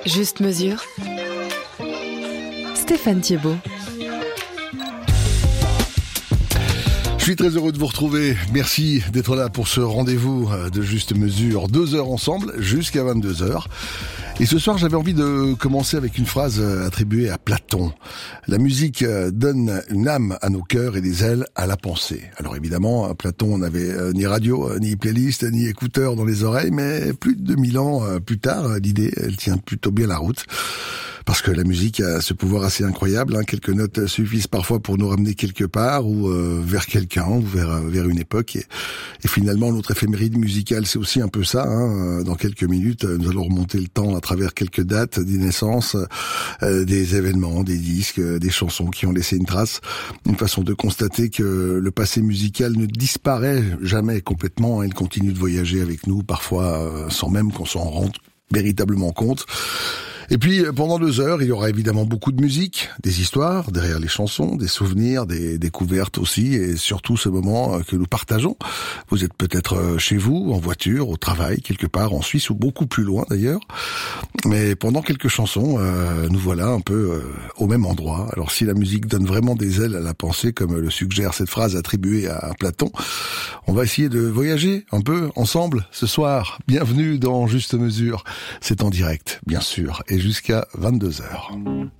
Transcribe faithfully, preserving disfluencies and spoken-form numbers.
Juste mesure. Stéphane Thiebaud. Je suis très heureux de vous retrouver. Merci d'être là pour ce rendez-vous de Juste Mesure. Deux heures ensemble, jusqu'à vingt-deux heures. Et ce soir, j'avais envie de commencer avec une phrase attribuée à Platon. La musique donne une âme à nos cœurs et des ailes à la pensée. Alors évidemment, Platon n'avait ni radio, ni playlist, ni écouteurs dans les oreilles, mais plus de deux mille ans plus tard, l'idée, elle tient plutôt bien la route. Parce que la musique a ce pouvoir assez incroyable, hein. Quelques notes suffisent parfois pour nous ramener quelque part ou euh, vers quelqu'un ou vers vers une époque. Et, et finalement, notre éphéméride musicale, c'est aussi un peu ça. Hein. Dans quelques minutes, nous allons remonter le temps à travers quelques dates, des naissances, euh, des événements, des disques, des chansons qui ont laissé une trace. Une façon de constater que le passé musical ne disparaît jamais complètement. Il continue de voyager avec nous, parfois euh, sans même qu'on s'en rende véritablement compte. Et puis, pendant deux heures, il y aura évidemment beaucoup de musique, des histoires derrière les chansons, des souvenirs, des découvertes aussi, et surtout ce moment que nous partageons. Vous êtes peut-être chez vous, en voiture, au travail, quelque part en Suisse, ou beaucoup plus loin d'ailleurs. Mais pendant quelques chansons, euh, nous voilà un peu euh, au même endroit. Alors si la musique donne vraiment des ailes à la pensée, comme le suggère cette phrase attribuée à Platon, on va essayer de voyager un peu ensemble ce soir. Bienvenue dans Juste Mesure. C'est en direct, bien sûr, et jusqu'à vingt-deux heures.